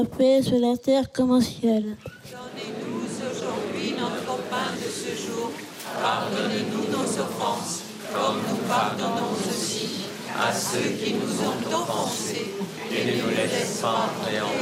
paix sur la terre comme au ciel. Donnez-nous aujourd'hui notre pain de ce jour. Pardonnez-nous nos offenses, comme nous pardonnons aussi à ceux qui nous ont offensés. Et ne nous laisse pas entrer en